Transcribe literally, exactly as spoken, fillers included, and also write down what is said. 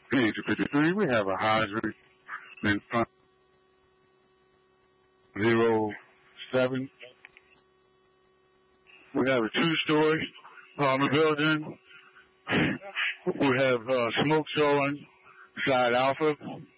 Page fifty-three, we have a Hodgery in front zero seven. We have a two-story apartment building. We have uh, smoke showing side Alpha.